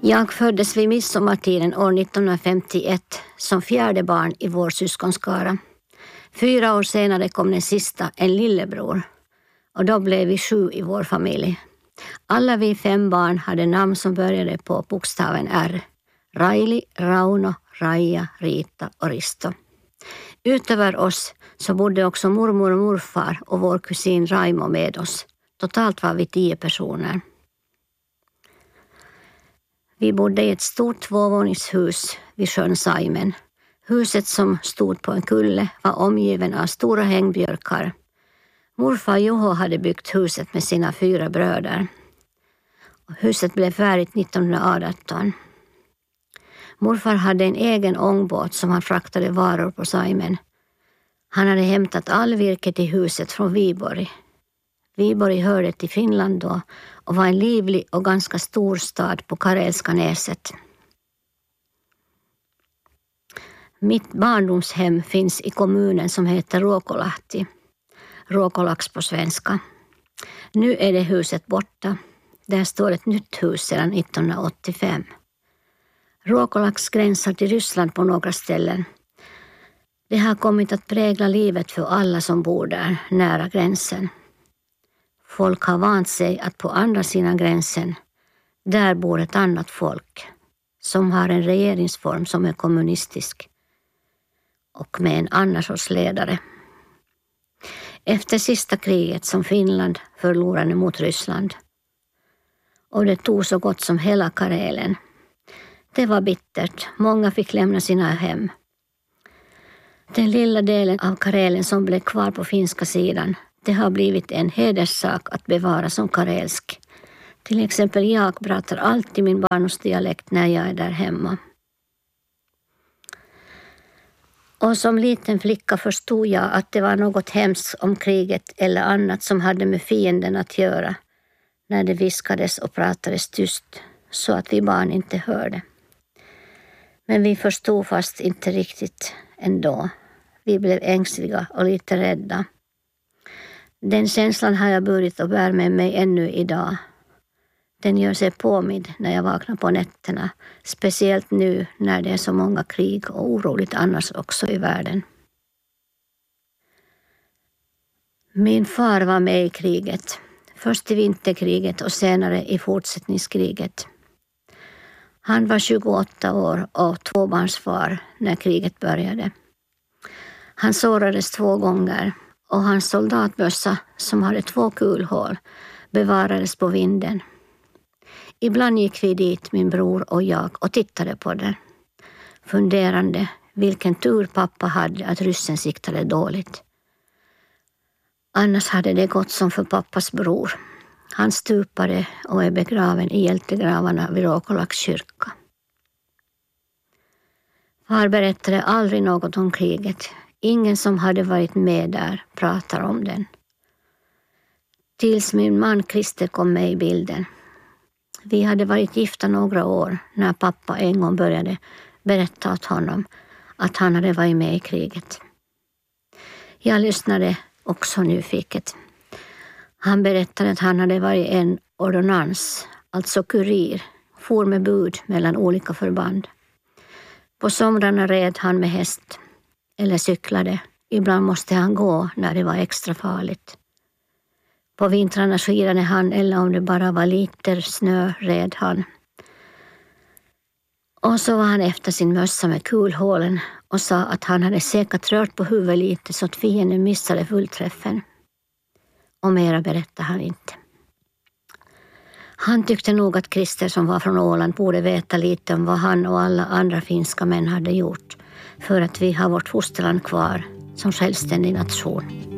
Jag föddes vid midsommartiden år 1951 som fjärde barn i vår syskonskara. 4 år senare kom den sista, en lillebror. Och då blev vi 7 i vår familj. Alla vi 5 barn hade namn som började på bokstaven R. Raili, Rauno, Raija, Rita och Risto. Utöver oss så bodde också mormor och morfar och vår kusin Raimo med oss. Totalt var vi 10 personer. Vi bodde i ett stort 2-våningshus vid sjön Saimen. Huset som stod på en kulle var omgiven av stora hängbjörkar. Morfar Juho hade byggt huset med sina 4 bröder. Huset blev färdigt 1918. Morfar hade en egen ångbåt som han fraktade varor på Saimen. Han hade hämtat all virke till huset från Viborg. Viborg hörde till Finland då och var en livlig och ganska stor stad på Karelska näset. Mitt barndomshem finns i kommunen som heter Ruokolahti. Ruokolax på svenska. Nu är det huset borta. Där står ett nytt hus sedan 1985. Ruokolax gränsar till Ryssland på några ställen. Det har kommit att prägla livet för alla som bor där, nära gränsen. Folk har vant sig att på andra sidan gränsen, där bor ett annat folk som har en regeringsform som är kommunistisk och med en annan sorts ledare. Efter sista kriget som Finland förlorade mot Ryssland och det tog så gott som hela Karelen. Det var bittert. Många fick lämna sina hem. Den lilla delen av Karelen som blev kvar på finska sidan, det har blivit en hederssak att bevara som karelsk. Till exempel jag pratar alltid min barndomsdialekt när jag är där hemma. Och som liten flicka förstod jag att det var något hemskt om kriget eller annat som hade med fienden att göra när det viskades och pratades tyst så att vi barn inte hörde. Men vi förstod fast inte riktigt ändå. Vi blev ängsliga och lite rädda. Den känslan har jag burit och bär med mig ännu idag. Den gör sig påmind när jag vaknar på nätterna. Speciellt nu när det är så många krig och oroligt annars också i världen. Min far var med i kriget. Först i vinterkriget och senare i fortsättningskriget. Han var 28 år och 2-barnsfar när kriget började. Han sårades 2 gånger och hans soldatbössa som hade 2 kulhål bevarades på vinden. Ibland gick vi dit, min bror och jag, och tittade på den. Funderande vilken tur pappa hade att ryssen siktade dåligt. Annars hade det gått som för pappas bror. Han stupade och är begraven i hjältegravarna vid Ruokolax kyrka. Far berättade aldrig något om kriget. Ingen som hade varit med där pratar om den. Tills min man Christer kom med i bilden. Vi hade varit gifta några år när pappa en gång började berätta åt honom att han hade varit med i kriget. Jag lyssnade också nyfiket. Han berättade att han hade varit en ordonnans, alltså kurir, for med bud mellan olika förband. På somrarna red han med häst eller cyklade. Ibland måste han gå när det var extra farligt. På vintrarna skidade han eller om det bara var lite snö red han. Och så var han efter sin mössa med kulhålen och sa att han hade säkert rört på huvudet lite så att fienden missade fullträffen. Och mera berättade han inte. Han tyckte nog att Christer som var från Åland borde veta lite om vad han och alla andra finska män hade gjort för att vi har vårt fosterland kvar som självständig nation.